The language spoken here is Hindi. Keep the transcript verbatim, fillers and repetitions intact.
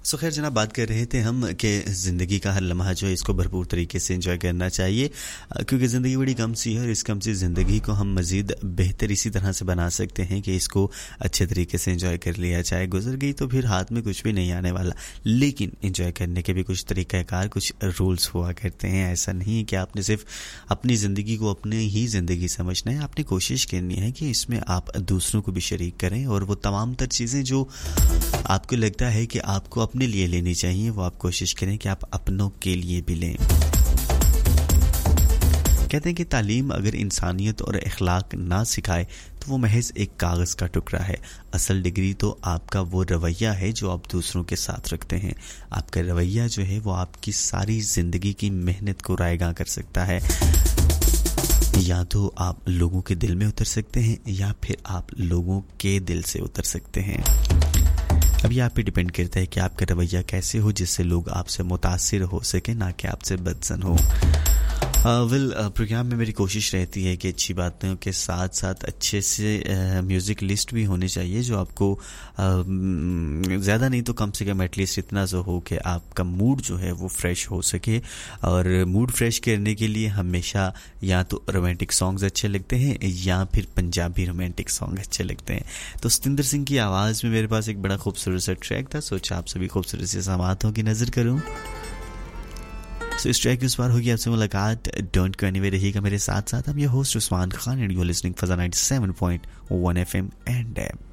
सो खैर जनाब, बात कर रहे थे हम कि ज़िंदगी का हर लम्हा जो है इसको भरपूर तरीके से एंजॉय करना चाहिए, क्योंकि ज़िंदगी बड़ी कम सी है और इस कम सी ज़िंदगी को हम मज़ीद बेहतर इसी तरह से बना सकते हैं कि इसको अच्छे तरीके से एंजॉय कर लिया जाए। गुजर गई तो फिर हाथ में कुछ भी नहीं आने वाला, लेकिन एंजॉय करने के भी कुछ तरीक़ाकार, कुछ रूल्स हुआ करते हैं। ऐसा नहीं है कि आपने सिर्फ अपनी ज़िंदगी को अपनी ही ज़िंदगी समझना है, आपने कोशिश करनी है कि इसमें आप दूसरों को भी शरीक करें और वो तमाम तर चीज़ें जो आपको लगता है कि आपको अपने लिए लेनी चाहिए वो आप कोशिश करें कि आप अपनों के लिए भी लें। कहते हैं कि तालीम अगर इंसानियत और अखलाक ना सिखाए तो वो महज एक कागज़ का टुकड़ा है। असल डिग्री तो आपका वो रवैया है जो आप दूसरों के साथ रखते हैं। आपका रवैया जो है वो आपकी सारी ज़िंदगी की मेहनत को रायगा कर सकता है। या तो आप लोगों के दिल में उतर सकते हैं या फिर आप लोगों के दिल से उतर सकते हैं। अब ये आप पे डिपेंड करता है कि आपका रवैया कैसे हो जिससे लोग आपसे मुतासिर हो सके, ना कि आपसे बदसन हो। वेल uh, प्रोग्राम में मेरी कोशिश रहती है कि अच्छी बातों के साथ साथ अच्छे से म्यूज़िक लिस्ट भी होनी चाहिए जो आपको ज़्यादा नहीं तो कम से कम एटलीस्ट इतना जो हो कि आपका मूड जो है वो फ्रेश हो सके। और मूड फ्रेश करने के लिए हमेशा या तो रोमांटिक सॉन्ग्स अच्छे लगते हैं या फिर पंजाबी रोमांटिक सॉन्ग अच्छे लगते हैं। तो सतिंदर सिंह की आवाज़ में मेरे पास एक बड़ा खूबसूरत सा ट्रैक था, सोचा आप सभी खूबसूरत से समातों की नज़र करूँ। So, इस ट्रैक के उस बार होगी आपसे मुलाकात। डोंट गो एनीवेयर, रहिएगा मेरे साथ साथ। हम ये host Usman Khan and you are listening फजा ninety seven point one FM and